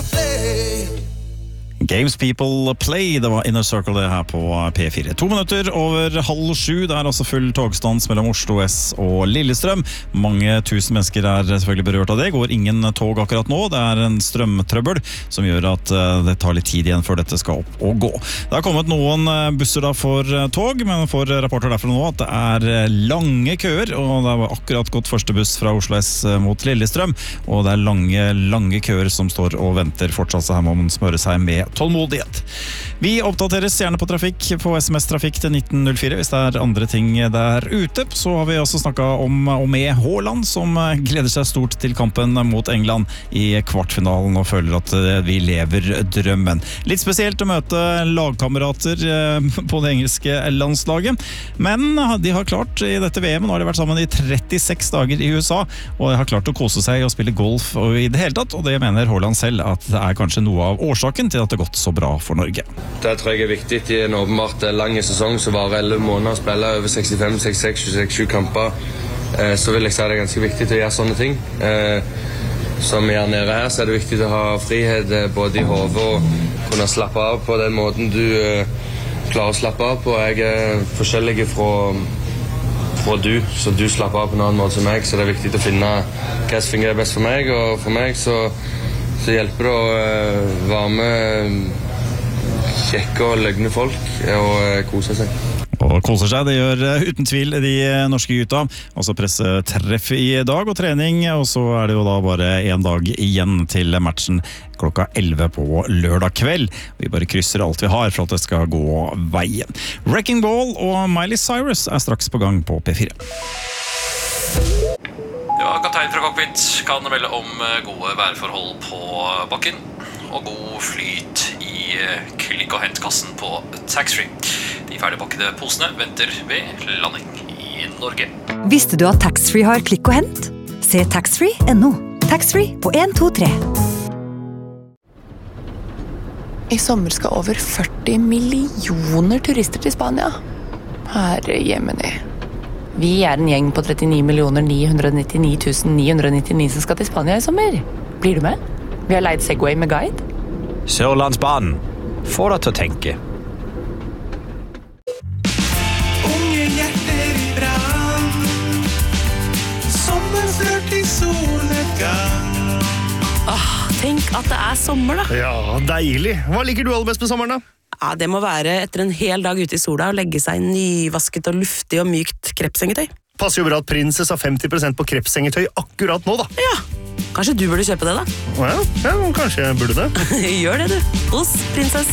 Games People Play, det var Inner Circle det her på P4. 2 minutter over 6:30, det altså full togstans mellom Oslo S og Lillestrøm. Mange tusen mennesker selvfølgelig berørt av det. Går ingen tog akkurat nå, det en strømtrøbbel som gjør at det tar litt tid igjen før dette skal opp og gå. Det har kommet noen busser da for tog, men får rapporter derfra nå at det lange køer, og det har akkurat gått første buss fra Oslo S mot Lillestrøm, og det lange køer som står og venter fortsatt, så her må man smøre seg med tålmodighet. Vi oppdateres gjerne på trafikk på SMS-trafikk til 1904 hvis det andre ting der ute. Så har vi også snakket om og med Haaland som gleder seg stort til kampen mot England i kvartfinalen og føler at vi lever drømmen. Litt spesielt å møte lagkamerater på det engelske landslaget, men de har klart i dette VM, nå har de vært sammen i 36 dager i USA, og de har klart å kose seg og spille golf og i det hele tatt, og det mener Haaland selv at det kanskje noe av årsaken til at det gått så bra for Norge. Det tror jeg viktig i en åpenbart lang sesong som varer 11 måneder, spille over 65, 66, 26 kamper, så vil jeg si det ganske viktig å gjøre sånne ting. Som vi nede her, så det viktig å ha frihet både i hodet og kunne slappe av på den måten du klarer å slappe av på. Jeg forskjellig fra du, så du slapper av på en annen måte som meg, så det viktig å finne hva som fungerer best for meg, og for meg så hjelper det å være med kjekke og løgne folk og kose seg. Og koser seg, det gjør uten tvil de norske gutta. Også pressetreff i dag og trening, og så det jo da bare en dag igjen til matchen klokka 11 på lørdag kveld. Vi bare krysser alt vi har for at det skal gå veien. Wrecking Ball og Miley Cyrus straks på gang på P4. Ja, kaptein fra cockpit kan melde om gode værforhold på bakken og god flyt i klikk- og hentkassen på taxfree. De ferdigpakkede posene venter ved landing i Norge. Visste du at taxfree har klikk og hent? Se taxfree.no. Taxfree på 123. I sommer skal over 40 millioner turister til Spania. Herre jemini. Vi en gjeng på 39 999 999 som skal til Spania i sommer. Blir du med? Vi har leid Segway med guide. Sørlandsbanen. Får deg til å tenke. Unge hjerter i brann. Sommerflørt i solnedgang. Tenk at det sommer da. Ja, deilig. Hva liker du aller best med sommeren da? Ja, det må være etter en hel dag ute i sola og legge seg nyvasket og luftig og mykt krepsengetøy. Passer jo bra at Princess har 50% på krepsengetøy akkurat nå da. Ja, kanskje du burde kjøpe det da? Ja, kanskje jeg burde det. Gjør det du, hos Princess.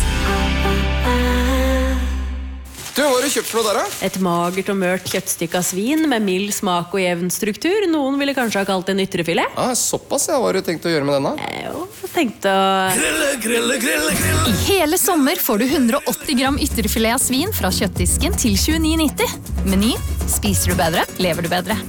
Du, hva har du kjøpt for noe der da? Et magert og mørkt kjøttstykke av svin med mild smak og jevn struktur. Noen ville kanskje ha kalt det en ytrefilet. Såpass, ja. Hva har du tenkt å gjøre med denne? Tenkte å... I hele sommer får du 180 gram ytterfilet av svin fra kjøttdisken til 29,90. Meny. Spiser du bedre, lever du bedre.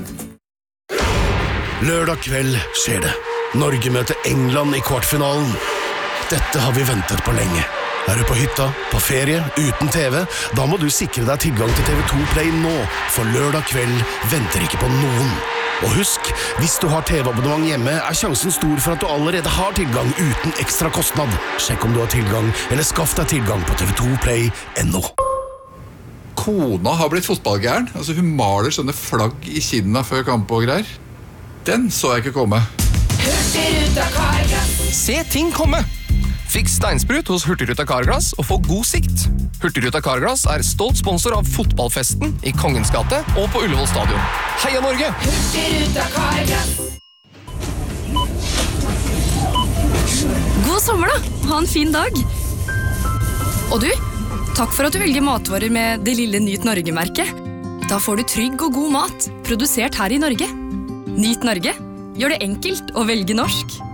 Lørdag kveld skjer det. Norge møter England i kvartfinalen. Dette har vi ventet på lenge. Er du på hytta, på ferie, uten TV, da må du sikre deg tilgang til TV2 Play nå, for lørdag kveld venter ikke på noen. Og husk, hvis du har TV-abonnement hjemme, sjansen stor for at du allerede har tilgang uten ekstra kostnad. Sjekk om du har tilgang, eller skaff deg tilgang på TV2play.no. Kona har blitt fotballgæren. Altså, hun maler sånne flagg i kinna før kamp og greier. Den så jeg ikke komme. Hurtigruta Carglass. Se ting komme! Fiks steinsprut hos Hurtigruta Carglass og få god sikt. Hurtigruta Carglass stolt sponsor av fotballfesten i Kongens gate og på Ullevål stadion. Heia Norge! Hurtigruta Carglass. God sommer da! Ha en fin dag! Og du, takk for at du velger matvarer med det lille Nyt Norge-merket. Da får du trygg og god mat, produsert her i Norge. Nyt Norge. Gjør det enkelt å velge norsk.